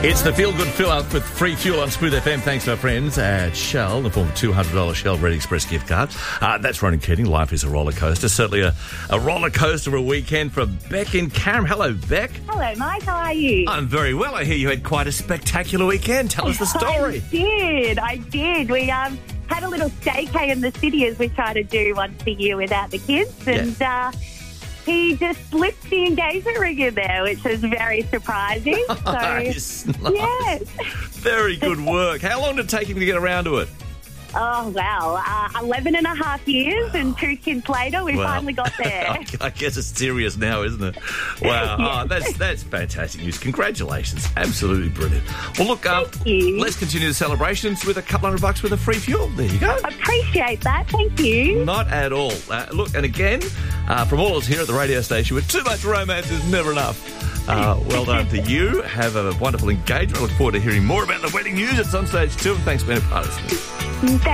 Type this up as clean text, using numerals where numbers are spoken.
It's the Feel Good Fill Up with free fuel on Smooth FM. Thanks to our friends at Shell, the form of $200 Shell Red Express gift card. That's Ronan Keating. Life is a roller coaster. Certainly a roller coaster of a weekend for Beck in Carrum. Hello, Beck. Hello, Mike. How are you? I'm very well. I hear you had quite a spectacular weekend. Tell us the story. I did. We had a little staycay in the city, as we try to do once a year without the kids. And he just slipped the engagement ring in there, which was very surprising. So, Nice. yes. Very good work. How long did it take him to get around to it? Oh, wow. 11 and a half years and 2 kids later, we finally got there. I guess it's serious now, isn't it? Wow. Yes. Oh, that's fantastic news. Congratulations. Absolutely brilliant. Well, look, Thank you. let's continue the celebrations with a couple $100 worth of free fuel. There you go. Appreciate that. Thank you. Not at all. Look, and again, from all of us here at the radio station, with too much romance is never enough. Well done to you. Have a wonderful engagement. I look forward to hearing more about the wedding news at some stage too. Thanks for being a part of this. Thank